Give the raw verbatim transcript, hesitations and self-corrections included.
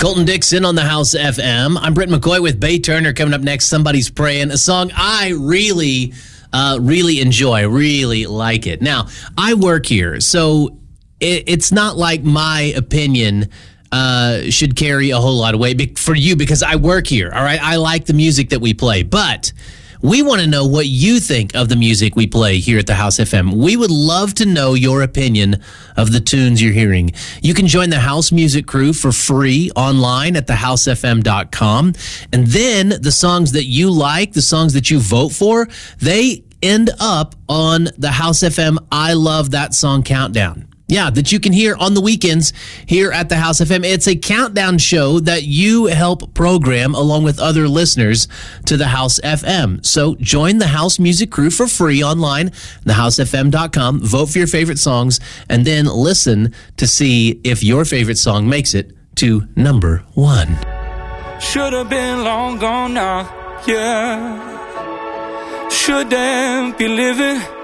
Colton Dixon on the House F M. I'm Brent McCoy with Bay Turner. Coming up next, Somebody's Praying, a song I really, uh, really enjoy, really like it. Now, I work here, so it, it's not like my opinion uh, should carry a whole lot of weight for you because I work here, all right? I like the music that we play, but we want to know what you think of the music we play here at the House F M. We would love to know your opinion of the tunes you're hearing. You can join the House Music Crew for free online at the house f m dot com. And then the songs that you like, the songs that you vote for, they end up on the House F M I Love That Song Countdown. Yeah, that you can hear on the weekends here at the House F M. It's a countdown show that you help program along with other listeners to the House F M. So join the House Music Crew for free online, the house f m dot com. Vote for your favorite songs, and then listen to see if your favorite song makes it to number one. Should have been long gone now, yeah. Shouldn't be living